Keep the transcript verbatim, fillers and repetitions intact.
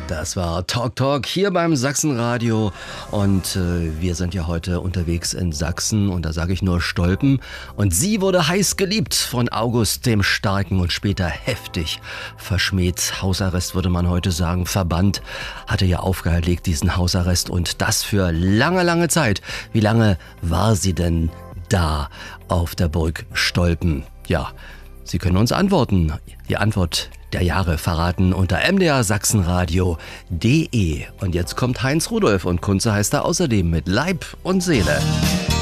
Das war Talk Talk hier beim Sachsenradio und äh, wir sind ja heute unterwegs in Sachsen und da sage ich nur Stolpen. Und sie wurde heiß geliebt von August dem Starken und später heftig verschmäht. Hausarrest würde man heute sagen, verbannt, hatte ja aufgelegt diesen Hausarrest und das für lange, lange Zeit. Wie lange war sie denn da auf der Burg Stolpen? Ja, Sie können uns antworten. Die Antwort der Jahre verraten unter m d r sachsenradio punkt d e. Und jetzt kommt Heinz Rudolf und Kunze heißt er außerdem mit Leib und Seele.